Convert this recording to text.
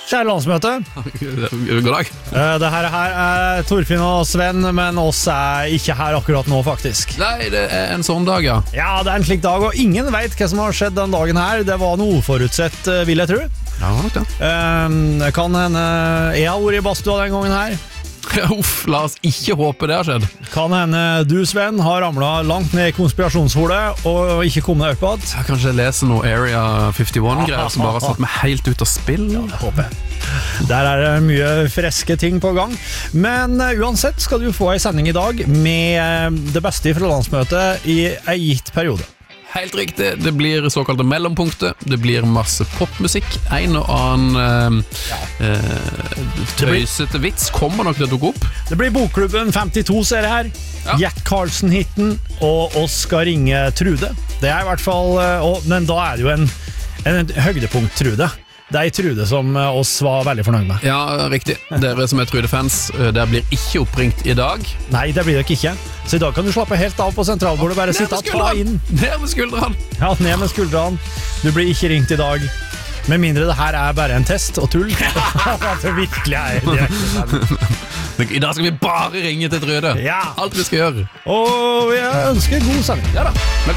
Kjære landsmøte. God dag. Det her er Torfinn og Sven, men oss er ikke her akkurat nå, faktisk. Nei, det er en sånn dag, ja. Ja, det er en slik dag, og ingen vet hva som har skjedd den dagen her. Det var noe uforutsett, vil jeg tro. Ja, nok det. Kan hende jeg har vært i badstua den gangen her. Uff, la oss ikke håpe det har skjedd. Kan hende du, Sven, har ramlet langt ned i konspirasjonsholet og ikke kommet opp igjen. Jeg kanskje lese noe Area 51-greier som bare har satt meg helt ut av spill. Ja, det håper jeg. Der er det mye freske ting på gang. Men uansett skal du få en sending i dag med det beste fra landsmøtet i en gitt periode. Helt riktig, det blir såkalte mellompunktet. Det blir masse popmusikk. En og annen tøysete vits kommer nok til å dukke opp. Det blir Bokklubben 52, ser jeg her. Ja. Jack Carlson-hitten, og oss skal ringe Trude. Det er i hvert fall, men da er det jo en høydepunkt, Trude. Det er Trude som oss var veldig fornøyd med. Ja, riktig. Dere som er Trude-fans, der blir ikke oppringt i dag. Nei, det blir det ikke. Så i dag kan du slappe helt av på sentralbordet, bare sitte og ta inn. Ned med skuldrene! Ja, ned med skuldrene. Du blir ikke ringt i dag. Med mindre det her er bare en test og tull. At det virkelig er direkte. I dag skal vi bare ringe til Trude. Ja. Alt vi skal gjøre. Og jeg ønsker god sending. Ja da.